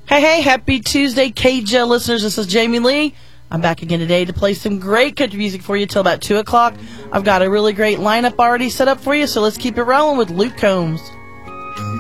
Hey, happy Tuesday, KJ listeners. This is Jamie Lee. I'm back again today to play some great country music for you till about 2 o'clock. I've got a really great lineup already set up for you, so let's keep it rolling with Luke Combs.